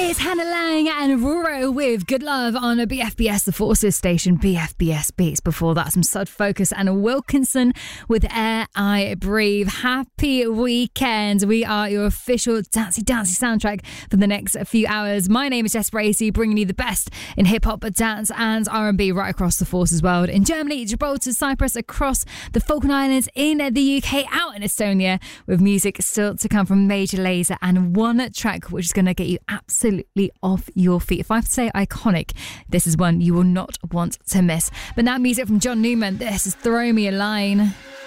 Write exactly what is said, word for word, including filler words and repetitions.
It's Hannah Lang and Roro with Good Love on a B F B S, the Forces station, B F B S Beats. Before that, some Sud Focus and Wilkinson with Air I Breathe. Happy weekend. We are your official dancey dancey soundtrack for the next few hours. My name is Jess Bracey, bringing you the best in hip-hop, dance and R and B right across the Forces world. In Germany, Gibraltar, Cyprus, across the Falkland Islands, in the U K, out in Estonia, with music still to come from Major Lazer and one track which is going to get you absolutely off your feet. If I have to say iconic, this is one you will not want to miss. But now music from John Newman. This is Throw Me a Line.